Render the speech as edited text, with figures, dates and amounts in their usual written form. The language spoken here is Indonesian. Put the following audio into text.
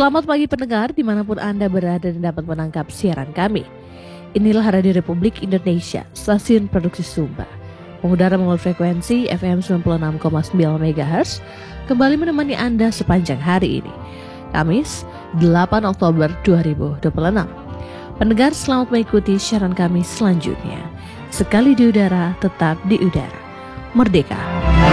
Selamat pagi pendengar dimanapun Anda berada dan dapat menangkap siaran kami. Inilah Radio Republik Indonesia, stasiun produksi Sumba. Mengudara melalui frekuensi FM 96,9 MHz, kembali menemani Anda sepanjang hari ini. Kamis, 8 Oktober 2026. Pendengar selamat mengikuti siaran kami selanjutnya. Sekali di udara, tetap di udara. Merdeka!